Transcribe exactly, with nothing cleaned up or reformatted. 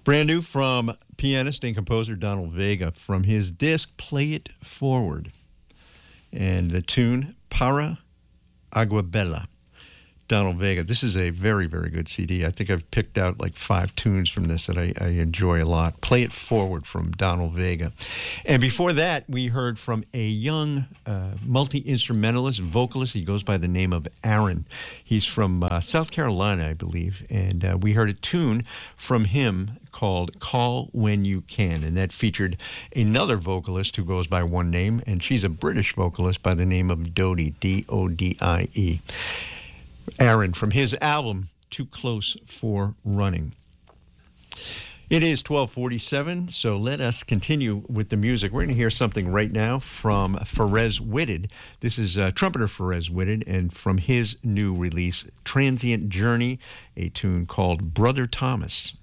Brand new from pianist and composer Donald Vega from his disc Play It Forward. And the tune Para Agua Bella. Donald Vega. This is a very, very good C D. I think I've picked out like five tunes from this that I, I enjoy a lot. Play It Forward from Donald Vega. And before that, we heard from a young uh, multi-instrumentalist, vocalist. He goes by the name of Aaron. He's from uh, South Carolina, I believe. And uh, we heard a tune from him called Call When You Can. And that featured another vocalist who goes by one name, and she's a British vocalist by the name of Dodie, D O D I E. Aaron from his album Too Close for Running. It is twelve forty-seven, so let us continue with the music. We're going to hear something right now from Pharez Whitted. This is uh, trumpeter Pharez Whitted, and from his new release, Transient Journey, a tune called Brother Thomas.